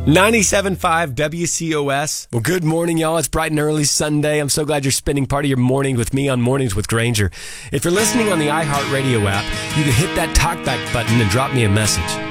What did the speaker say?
97.5 WCOS. Well, good morning, y'all. It's bright and early Sunday. I'm so glad you're spending part of your morning with me on Mornings with Granger. If you're listening on the iHeartRadio app, you can hit that talkback button and drop me a message.